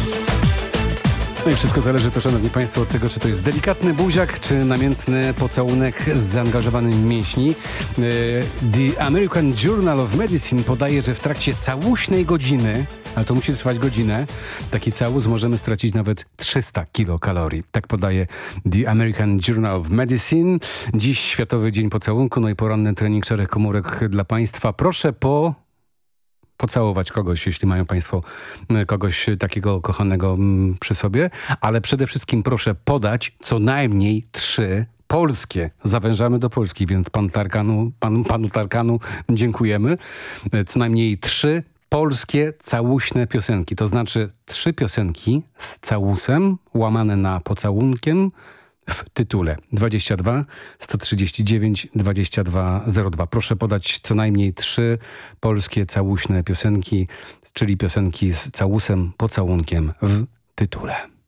No i wszystko zależy to, szanowni państwo, od tego, czy to jest delikatny buziak, czy namiętny pocałunek z zaangażowanym mięśni. The American Journal of Medicine podaje, że w trakcie całuśnej godziny, ale to musi trwać godzinę, taki całus możemy stracić nawet 300 kilokalorii. Tak podaje The American Journal of Medicine. Dziś Światowy Dzień Pocałunku, no i poranny trening szereg komórek dla państwa. Proszę pocałować kogoś, jeśli mają państwo kogoś takiego kochanego przy sobie, ale przede wszystkim proszę podać co najmniej 3 polskie. Zawężamy do Polski, więc panu Tarkanu dziękujemy. Co najmniej 3 polskie całuśne piosenki. To znaczy 3 piosenki z całusem łamane na pocałunkiem w tytule 22 139 2202. Proszę podać co najmniej 3 polskie całuśne piosenki, czyli piosenki z całusem, pocałunkiem w tytule.